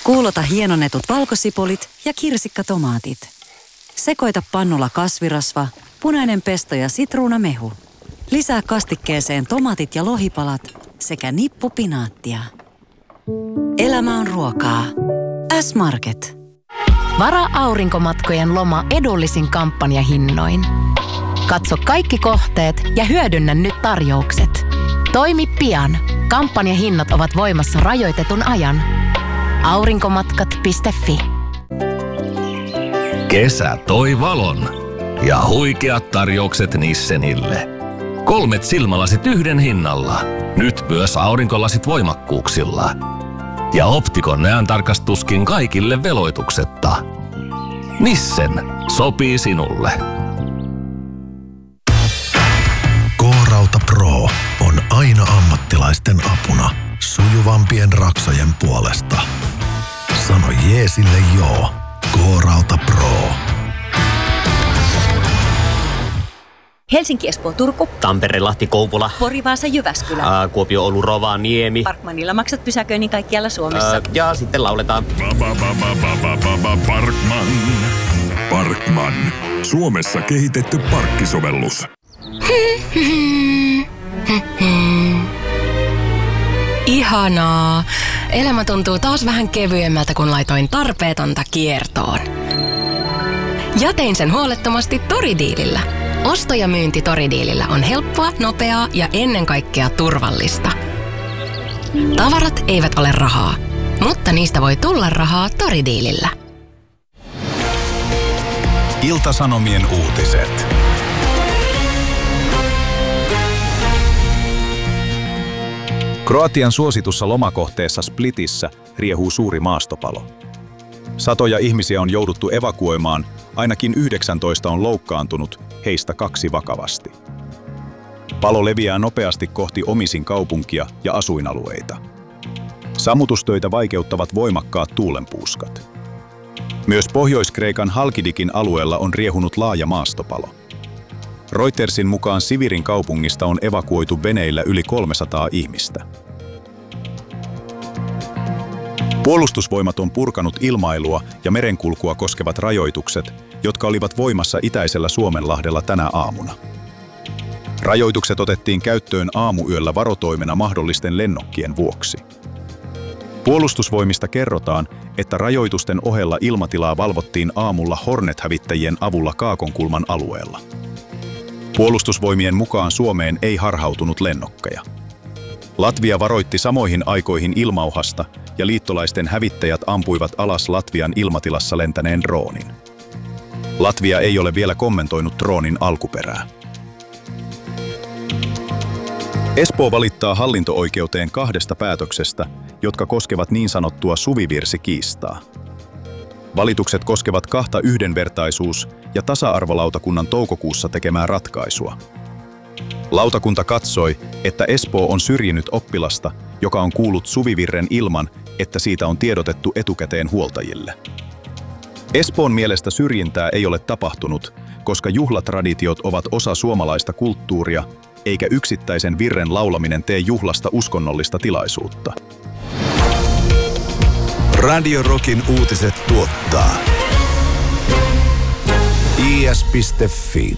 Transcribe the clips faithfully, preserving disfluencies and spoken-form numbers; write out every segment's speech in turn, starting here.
Kuulota hienonnetut valkosipulit ja kirsikkatomaatit. Sekoita pannulla kasvirasva, punainen pesto ja sitruunamehu. Lisää kastikkeeseen tomaatit ja lohipalat sekä nippu pinaattia. Elämä on ruokaa. S-Market. Varaa aurinkomatkojen loma edullisin kampanjahinnoin. Katso kaikki kohteet ja hyödynnä nyt tarjoukset. Toimi pian. Kampanjahinnat ovat voimassa rajoitetun ajan. aurinkomatkat piste fi. Kesä toi valon ja huikeat tarjoukset Nissenille. Kolmet silmälasit yhden hinnalla. Nyt myös aurinkolasit voimakkuuksilla. Ja Optikon näöntarkastuskin kaikille veloituksetta. Nissen sopii sinulle. K-Rauta Pro on aina ammattilaisten apuna sujuvampien raksojen puolesta. Sano jeesille joo. K-Rauta Pro. Helsinki, Espoo, Turku. Tampere, Lahti, Kouvola. Pori, Vaasa, Jyväskylä. Ää, Kuopio, Oulu, Rovaniemi. Parkmanilla maksat pysäköinnin kaikkialla Suomessa. Ää, ja sitten lauletaan. Parkman. Parkman. Suomessa kehitetty parkkisovellus. Ihanaa. Elämä tuntuu taas vähän kevyemmältä, kun laitoin tarpeetonta kiertoon. Ja tein sen huolettomasti Toridiilillä. Osto- ja myynti Toridiilillä on helppoa, nopeaa ja ennen kaikkea turvallista. Tavarat eivät ole rahaa, mutta niistä voi tulla rahaa Toridiilillä. Ilta-Sanomien uutiset. Kroatian suositussa lomakohteessa Splitissä riehuu suuri maastopalo. Satoja ihmisiä on jouduttu evakuoimaan, ainakin yhdeksäntoista on loukkaantunut, heistä kaksi vakavasti. Palo leviää nopeasti kohti Omisin kaupunkia ja asuinalueita. Sammutustöitä vaikeuttavat voimakkaat tuulenpuuskat. Myös Pohjois-Kreikan Halkidikin alueella on riehunut laaja maastopalo. Reutersin mukaan Sivirin kaupungista on evakuoitu veneillä yli kolmesataa ihmistä. Puolustusvoimat on purkanut ilmailua ja merenkulkua koskevat rajoitukset, jotka olivat voimassa itäisellä Suomenlahdella tänä aamuna. Rajoitukset otettiin käyttöön aamuyöllä varotoimena mahdollisten lennokkien vuoksi. Puolustusvoimista kerrotaan, että rajoitusten ohella ilmatilaa valvottiin aamulla Hornet-hävittäjien avulla Kaakonkulman alueella. Puolustusvoimien mukaan Suomeen ei harhautunut lennokkeja. Latvia varoitti samoihin aikoihin ilmauhasta ja liittolaisten hävittäjät ampuivat alas Latvian ilmatilassa lentäneen droonin. Latvia ei ole vielä kommentoinut droonin alkuperää. Espoo valittaa hallinto-oikeuteen kahdesta päätöksestä, jotka koskevat niin sanottua suvivirsikiistaa. Valitukset koskevat kahta yhdenvertaisuus- ja tasa-arvolautakunnan toukokuussa tekemää ratkaisua. Lautakunta katsoi, että Espoo on syrjinyt oppilasta, joka on kuullut suvivirren ilman, että siitä on tiedotettu etukäteen huoltajille. Espoon mielestä syrjintää ei ole tapahtunut, koska juhlatraditiot ovat osa suomalaista kulttuuria, eikä yksittäisen virren laulaminen tee juhlasta uskonnollista tilaisuutta. Radio Rockin uutiset tuottaa i s piste fi.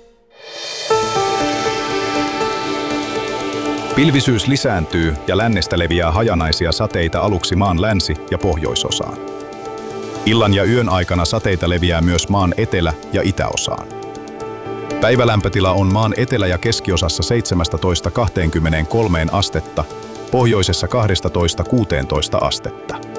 Pilvisyys lisääntyy ja lännestä leviää hajanaisia sateita aluksi maan länsi- ja pohjoisosaan. Illan ja yön aikana sateita leviää myös maan etelä- ja itäosaan. Päivälämpötila on maan etelä- ja keskiosassa seitsemästätoista kaksikymmentäkolme astetta, pohjoisessa kaksitoista kuusitoista astetta.